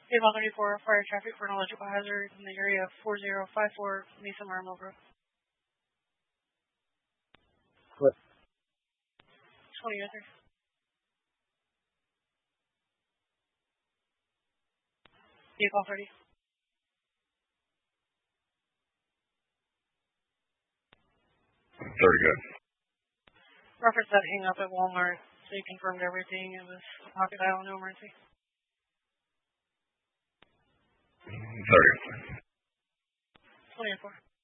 Vehicle 34, fire traffic for an electrical hazard in the area of 4054 Mesa Marmo Road. What? 2003. Vehicle 30. Very good. Reference that hang up at Walmart, so you confirmed everything. It was a pocket dial, no emergency. Very good. 24.